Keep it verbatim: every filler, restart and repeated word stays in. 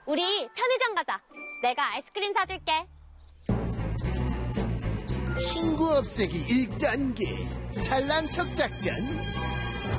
우리 편의점 가자. 내가 아이스크림 사줄게. 친구 없애기 일 단계 찰랑척 작전.